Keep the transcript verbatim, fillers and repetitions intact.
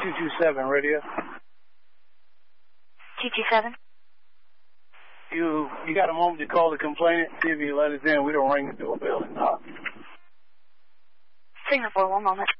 two two seven radio. two two seven? You you got a moment to call the complainant, see if you let us in. We don't ring the doorbell. No. Signal for one moment.